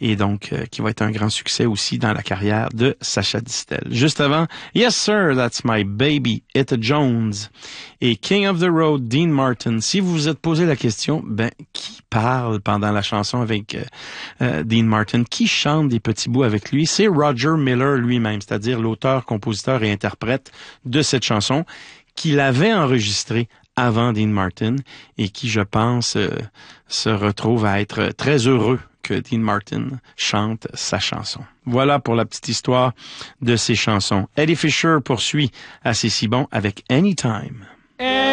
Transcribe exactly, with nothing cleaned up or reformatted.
et donc euh, qui va être un grand succès aussi dans la carrière de Sacha Distel. Juste avant, Yes Sir, That's My Baby, Etta Jones et King of the Road, Dean Martin. Si vous vous êtes posé la question, ben qui parle pendant la chanson avec euh, euh, Dean Martin? Qui chante des petits bouts avec lui? C'est Roger Miller lui-même, c'est-à-dire l'auteur, compositeur et interprète de cette chanson qu'il avait enregistrée avant Dean Martin et qui, je pense, euh, se retrouve à être très heureux que Dean Martin chante sa chanson. Voilà pour la petite histoire de ces chansons. Eddie Fisher poursuit à C'est si bon avec Anytime.